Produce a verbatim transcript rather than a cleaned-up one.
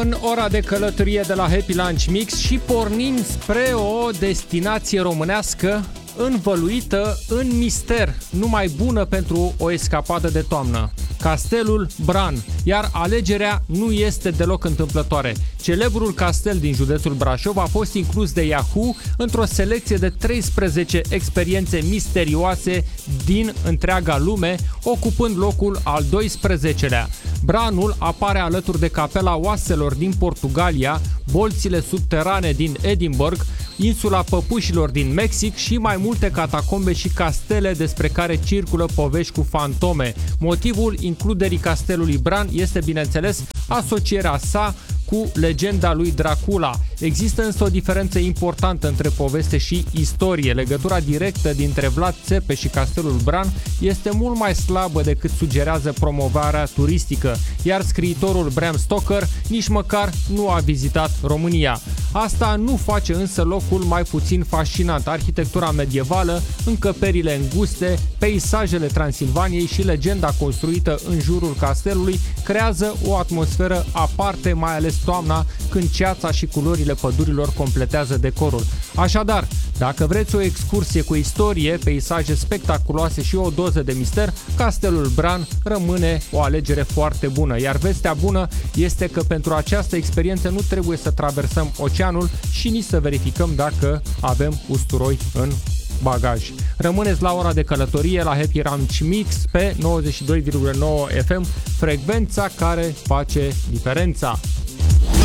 În ora de călătorie de la Happy Lunch Mix și pornim spre o destinație românească învăluită în mister, numai bună pentru o escapadă de toamnă. Castelul Bran, iar alegerea nu este deloc întâmplătoare. Celebrul castel din județul Brașov a fost inclus de Yahoo într-o selecție de treisprezece experiențe misterioase din întreaga lume, ocupând locul al doisprezecelea. Branul apare alături de Capela Oaselor din Portugalia, bolțile subterane din Edinburgh, insula Păpușilor din Mexic și mai multe catacombe și castele despre care circulă povești cu fantome. Motivul includerii castelului Bran este, bineînțeles, asocierea sa cu legenda lui Dracula. Există însă o diferență importantă între poveste și istorie. Legătura directă dintre Vlad Țepe și castelul Bran este mult mai slabă decât sugerează promovarea turistică, iar scriitorul Bram Stoker nici măcar nu a vizitat România. Asta nu face însă locul mai puțin fascinant. Arhitectura medievală, încăperile înguste, peisajele Transilvaniei și legenda construită în jurul castelului creează o atmosferă aparte, mai ales toamna, când ceața și culorile pădurilor completează decorul. Așadar, dacă vreți o excursie cu istorie, peisaje spectaculoase și o doză de mister, castelul Bran rămâne o alegere foarte bună. Iar vestea bună este că pentru această experiență nu trebuie să traversăm oceanul și nici să verificăm dacă avem usturoi în bagaj. Rămâneți la ora de călătorie la Happy Lunch Mix pe nouăzeci și doi virgulă nouă F M, frecvența care face diferența.